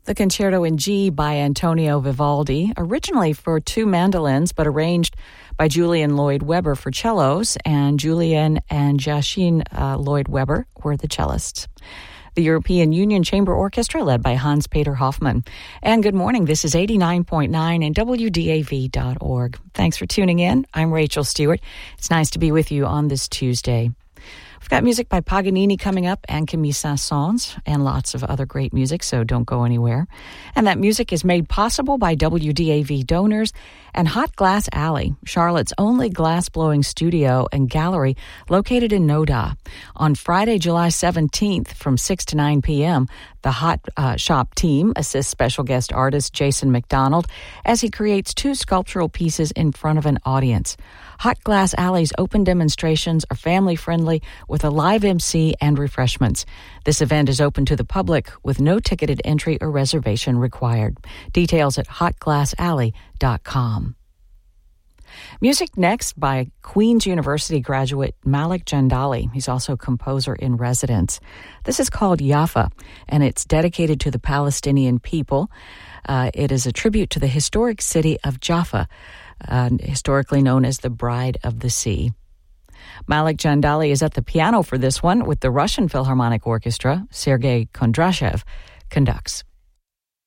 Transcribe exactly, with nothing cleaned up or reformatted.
The Concerto in G by Antonio Vivaldi, originally for two mandolins, but arranged by Julian Lloyd Webber for cellos, and Julian and Joachim uh, Lloyd Webber were the cellists. The European Union Chamber Orchestra, led by Hans-Peter Hoffmann. And good morning, this is eighty-nine point nine and W D A V dot org. Thanks for tuning in. I'm Rachel Stewart. It's nice to be with you on this Tuesday. We've got music by Paganini coming up, and Camille Saint-Saëns, and lots of other great music, so don't go anywhere. And that music is made possible by W D A V donors and Hot Glass Alley, Charlotte's only glass-blowing studio and gallery located in Noda. On Friday, July seventeenth from six to nine p.m., the Hot uh, Shop team assists special guest artist Jason McDonald as he creates two sculptural pieces in front of an audience. Hot Glass Alley's open demonstrations are family-friendly with a live M C and refreshments. This event is open to the public with no ticketed entry or reservation required. Details at hot glass alley dot com. Music next by Queen's University graduate Malik Jandali. He's also composer in residence. This is called Jaffa, and it's dedicated to the Palestinian people. Uh, it is a tribute to the historic city of Jaffa, uh, historically known as the Bride of the Sea. Malik Jandali is at the piano for this one with the Russian Philharmonic Orchestra. Sergei Kondrashev conducts.